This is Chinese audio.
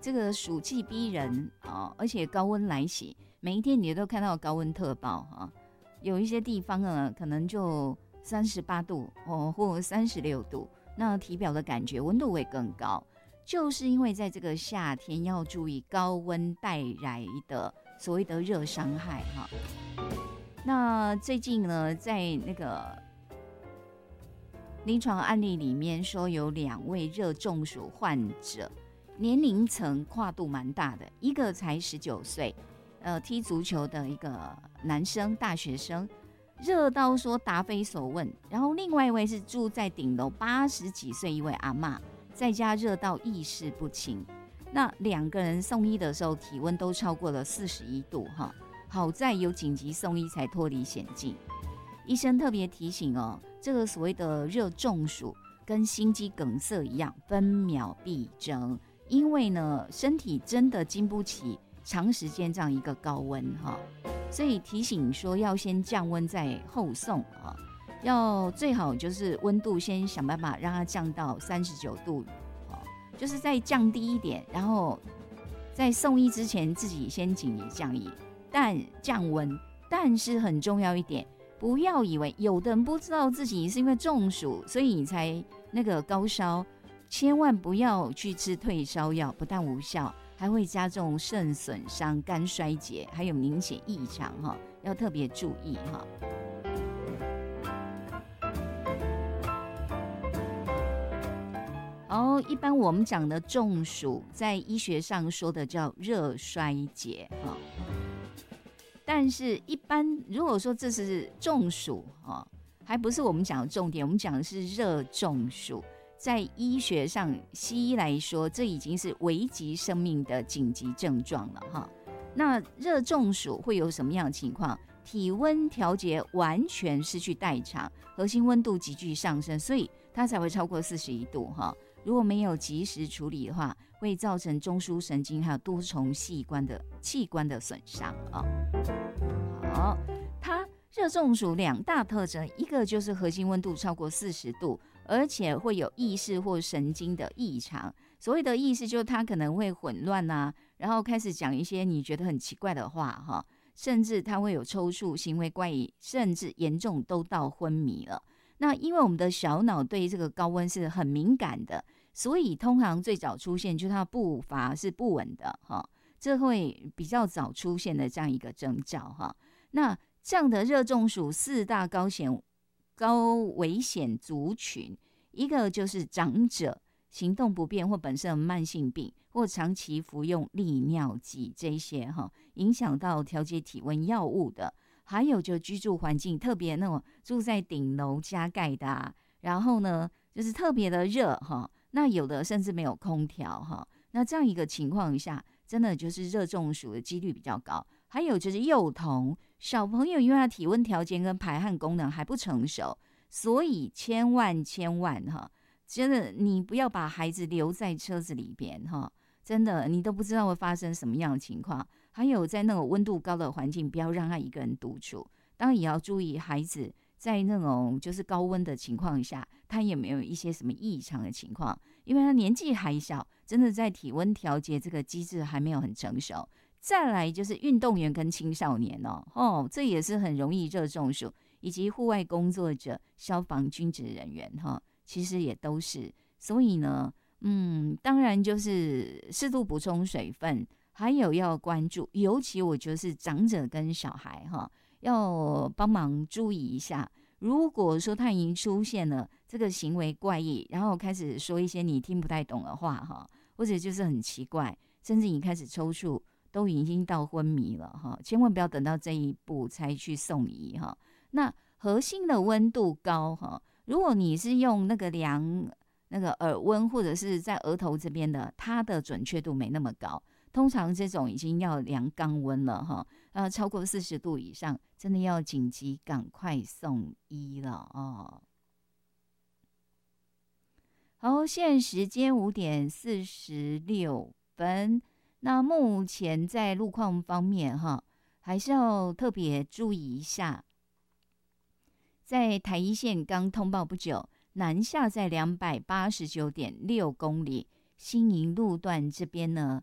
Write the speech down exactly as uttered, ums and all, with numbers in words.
这个暑气逼人啊，而且高温来袭，每一天你都看到高温特报啊，有一些地方呢可能就三十八度哦，或三十六度，那体表的感觉温度会更高，就是因为在这个夏天要注意高温带来的所谓的热伤害哈。那最近呢，在那个临床案例里面说，有两位热中暑患者，年龄层跨度蛮大的，一个才十九岁，呃，踢足球的一个男生，大学生，热到说答非所问。然后另外一位是住在顶楼八十几岁一位阿嬷，在家热到意识不清。那两个人送医的时候，体温都超过了四十一度哈，好在有紧急送医才脱离险境。医生特别提醒哦，这个所谓的热中暑跟心肌梗塞一样，分秒必争，因为呢，身体真的经不起长时间这样一个高温哈，所以提醒说要先降温再后送啊，要最好就是温度先想办法让它降到三十九度，就是再降低一点，然后在送医之前自己先紧急降医，但降温，但是很重要一点。不要以为有的人不知道自己是因为中暑，所以你才那个高烧，千万不要去吃退烧药，不但无效，还会加重肾损伤、肝衰竭，还有明显异常哈，要特别注意哈。哦，一般我们讲的中暑，在医学上说的叫热衰竭哈。但是，一般如果说这是中暑哦，还不是我们讲的重点，我们讲的是热中暑。在医学上，西医来说，这已经是危及生命的紧急症状了哈。那热中暑会有什么样的情况？体温调节完全失去代偿，核心温度急剧上升，所以它才会超过四十一度哈。如果没有及时处理的话，会造成中枢神经还有多重器官的器官的损伤啊。好，它热中暑两大特征，一个就是核心温度超过四十度，而且会有意识或神经的异常。所谓的意识，就是它可能会混乱啊，然后开始讲一些你觉得很奇怪的话哈，甚至它会有抽搐、行为怪异，甚至严重都到昏迷了。那因为我们的小脑对这个高温是很敏感的，所以通常最早出现就是它的步伐是不稳的哈，这会比较早出现的这样一个征兆哈。那这样的热中暑四大高险高危险族群，一个就是长者、行动不便或本身有慢性病或长期服用利尿剂这些哈，影响到调节体温药物的。还有就居住环境，特别那种住在顶楼加盖的啊，然后呢就是特别的热哈，那有的甚至没有空调哈，那这样一个情况下，真的就是热中暑的几率比较高。还有就是幼童、小朋友，因为他体温调节跟排汗功能还不成熟，所以千万千万哈，真的你不要把孩子留在车子里边哈。真的，你都不知道会发生什么样的情况。还有在那种温度高的环境，不要让他一个人独处。当然也要注意孩子在那种就是高温的情况下，他有没有一些什么异常的情况？因为他年纪还小，真的在体温调节这个机制还没有很成熟。再来就是运动员跟青少年哦，哦，这也是很容易热中暑，以及户外工作者、消防、军职人员哈，其实也都是。所以呢。嗯，当然就是适度补充水分，还有要关注，尤其我觉得是长者跟小孩哈，要帮忙注意一下。如果说他已经出现了这个行为怪异，然后开始说一些你听不太懂的话哈，或者就是很奇怪，甚至你开始抽搐，都已经到昏迷了哈，千万不要等到这一步才去送医哈。那核心的温度高哈，如果你是用那个量。那个耳温或者是在额头这边的，它的准确度没那么高。通常这种已经要量肛温了哈，呃，超过四十度以上，真的要紧急赶快送医了哦。好，现在时间五点四十六分。那目前在路况方面哈，还是要特别注意一下，在台一线刚通报不久。南下在两百八十九点六公里，新营路段这边呢，